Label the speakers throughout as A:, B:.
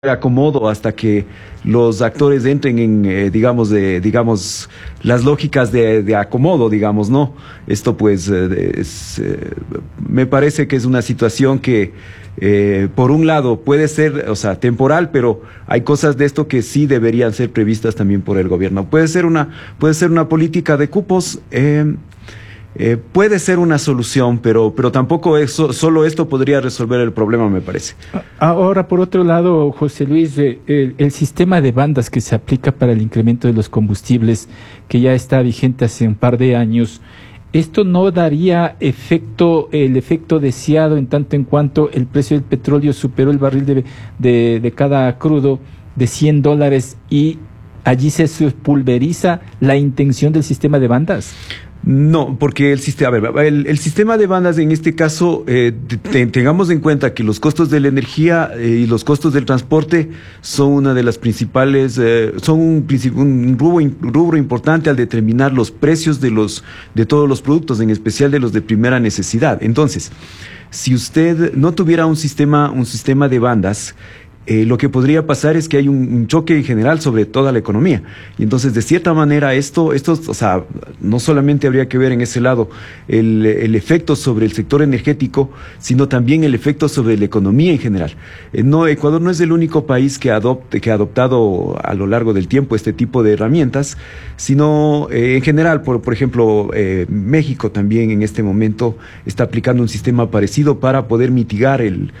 A: acomodo hasta que los actores entren en, digamos, las lógicas de acomodo, digamos, ¿no? Esto pues me parece que es una situación que por un lado puede ser, o sea, temporal, pero hay cosas de esto que sí deberían ser previstas también por el gobierno. Puede ser una política de cupos. Puede ser una solución, pero tampoco solo esto podría resolver el problema, me parece.
B: Ahora, por otro lado, José Luis, el sistema de bandas que se aplica para el incremento de los combustibles, que ya está vigente hace un par de años, ¿esto no daría el efecto deseado en tanto en cuanto el precio del petróleo superó el barril de cada crudo de $100 y allí se pulveriza la intención del sistema de bandas?
A: No, porque el sistema de bandas en este caso, tengamos en cuenta que los costos de la energía y los costos del transporte son una de las principales, son un rubro importante al determinar los precios de todos los productos, en especial de los de primera necesidad. Entonces, si usted no tuviera un sistema de bandas, lo que podría pasar es que hay un choque en general sobre toda la economía. Y entonces, de cierta manera, esto, o sea, no solamente habría que ver en ese lado el efecto sobre el sector energético, sino también el efecto sobre la economía en general. Ecuador no es el único país que ha adoptado a lo largo del tiempo este tipo de herramientas, sino en general, por ejemplo, México también en este momento está aplicando un sistema parecido para poder mitigar el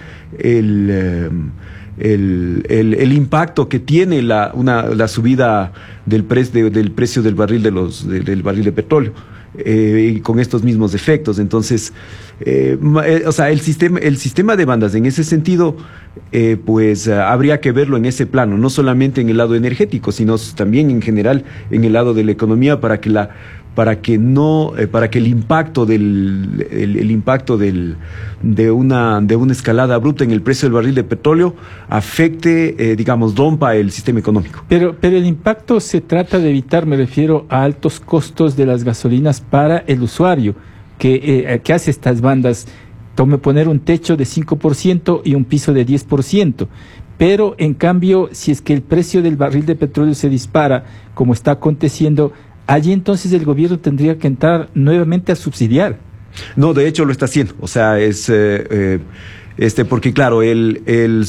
A: impacto que tiene la subida del precio del barril del barril de petróleo, y con estos mismos efectos. Entonces, o sea, el sistema de bandas en ese sentido, pues habría que verlo en ese plano, no solamente en el lado energético, sino también en general en el lado de la economía, para que el impacto de una escalada abrupta en el precio del barril de petróleo afecte, rompa el sistema económico.
B: Pero el impacto se trata de evitar, me refiero a altos costos de las gasolinas para el usuario que hace estas bandas, poner un techo de 5% y un piso de 10%. Pero en cambio, si es que el precio del barril de petróleo se dispara, como está aconteciendo, allí entonces el gobierno tendría que entrar nuevamente a subsidiar.
A: No, de hecho lo está haciendo. O sea, porque claro, el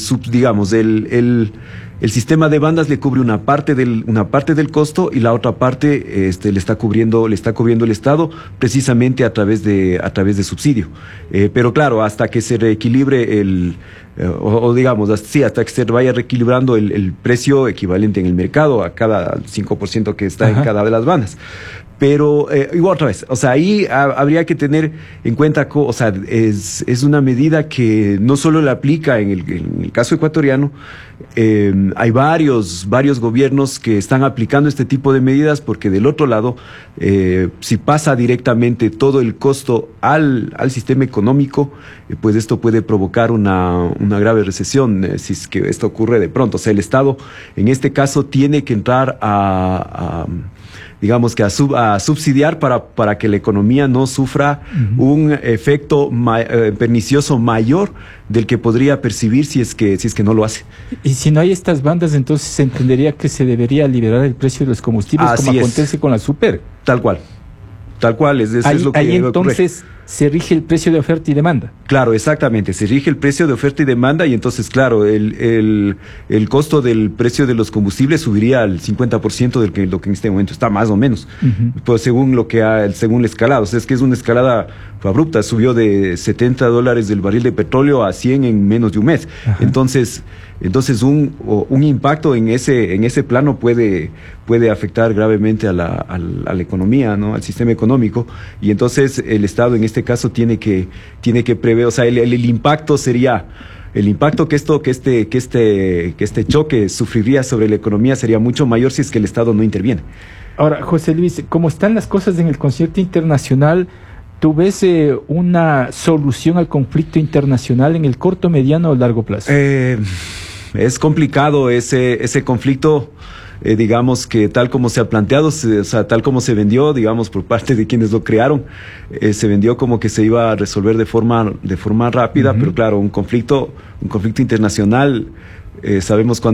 A: sistema de bandas le cubre una parte del costo, y la otra parte le está cubriendo el Estado, precisamente a través de subsidio. Pero claro, hasta que se reequilibre hasta que se vaya reequilibrando el precio equivalente en el mercado a cada 5% que está en cada de las bandas. Pero, igual otra vez, o sea, ahí habría que tener en cuenta, o sea, es una medida que no solo la aplica en el caso ecuatoriano. Hay varios gobiernos que están aplicando este tipo de medidas, porque del otro lado, si pasa directamente todo el costo al sistema económico, pues esto puede provocar una grave recesión, si es que esto ocurre de pronto. O sea, el Estado, en este caso, tiene que entrar a subsidiar para que la economía no sufra un efecto pernicioso mayor del que podría percibir si es que no lo hace.
B: Y si no hay estas bandas, entonces se entendería que se debería liberar el precio de los combustibles, como acontece con la super.
A: Tal cual, eso es lo que
B: ahí entonces se rige el precio de oferta y demanda.
A: Claro, exactamente, se rige el precio de oferta y demanda, y entonces, claro, el costo del precio de los combustibles subiría al 50% de lo que en este momento está, más o menos, pues según la escalada. O sea, es que es una escalada abrupta, subió de $70 del barril de petróleo a 100 en menos de un mes. Entonces un impacto en ese plano puede afectar gravemente a la economía, ¿no? Al sistema económico, y entonces el Estado en este caso tiene que prever, o sea, el impacto sería, el impacto que este choque sufriría sobre la economía sería mucho mayor si es que el Estado no interviene.
B: Ahora, José Luis, como están las cosas en el concierto internacional, ¿tú ves una solución al conflicto internacional en el corto, mediano o largo plazo?
A: Es complicado ese conflicto. Digamos que tal como se ha planteado, o sea, tal como se vendió, digamos, por parte de quienes lo crearon, se vendió como que se iba a resolver de forma rápida, pero claro, un conflicto internacional sabemos cuándo